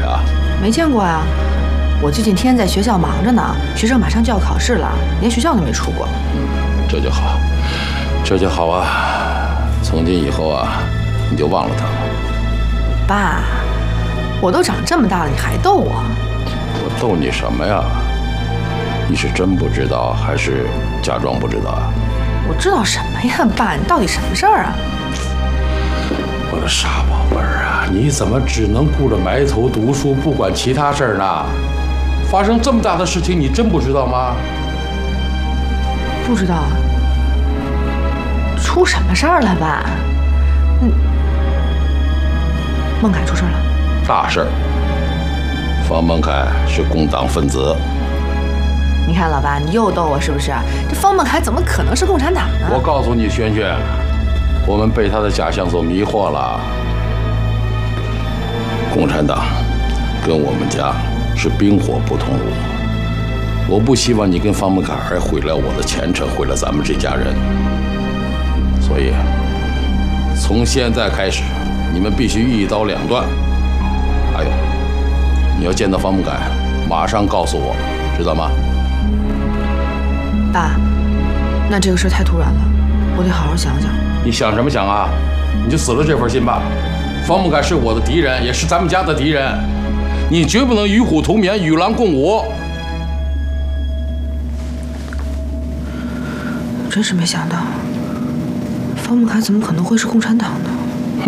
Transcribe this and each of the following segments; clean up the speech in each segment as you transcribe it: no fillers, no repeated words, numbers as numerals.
呀？ 没见过呀。我最近天天在学校忙着呢，学生马上就要考试了，连学校都没出过。 这就好，这就好啊。从今以后啊，你就忘了他了。 爸，我都长这么大了，你还逗我？ 我逗你什么呀？你是真不知道，还是假装不知道啊？ 我知道什么呀，爸？你到底什么事儿啊？ 我的傻宝贝儿啊，你怎么只能顾着埋头读书，不管其他事儿呢？发生这么大的事情，你真不知道吗？ 不知道啊。出什么事儿了，爸？孟凯出事了。 大事儿。方孟凯是共党分子。 你看，老爸，你又逗我是不是？这方孟凯怎么可能是共产党呢？ 我告诉你，萱萱，我们被他的假象所迷惑了。共产党跟我们家是冰火不同炉，我不希望你跟方孟凯还毁了我的前程，毁了咱们这家人。所以，从现在开始，你们必须一刀两断。还有，你要见到方孟凯，马上告诉我，知道吗？ 爸，那这个事太突然了，我得好好想想。 你想什么想啊？你就死了这份心吧。方孟凯是我的敌人，也是咱们家的敌人，你绝不能与虎同眠，与狼共舞。 真是没想到，方孟凯怎么可能会是共产党呢？哼！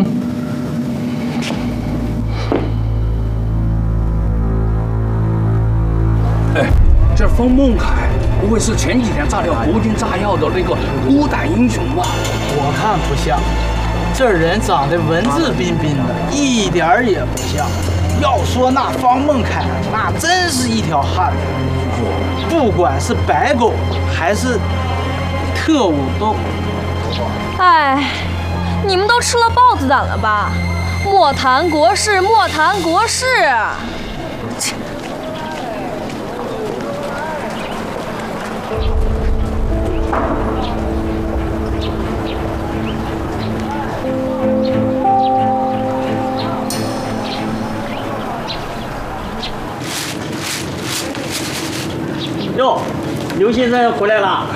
哎，这方孟凯不会是前几天炸掉国军炸药的那个孤胆英雄吧？ 我看不像，这人长得文质彬彬的，一点儿也不像。要说那方孟凯，那真是一条汉子，不管是白狗还是特务都。 哎，你们都吃了豹子胆了吧？莫谈国事，莫谈国事。 哟，刘先生回来了。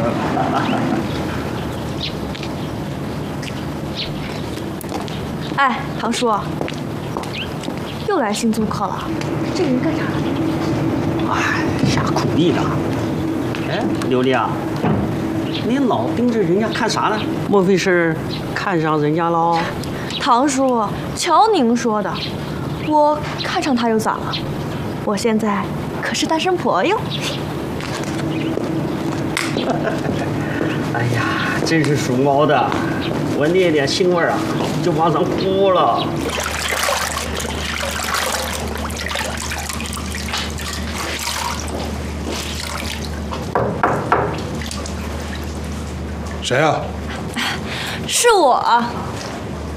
哎，唐叔，又来新租客了，这人干啥了？ 哎，下苦力的。哎，琉璃啊，你老盯着人家看啥呢？莫非是看上人家喽？ 唐叔，瞧您说的，我看上他又咋了？我现在可是单身婆哟。 哎呀，真是属猫的，闻那点腥味啊，就往上扑了。 谁呀？ 是我。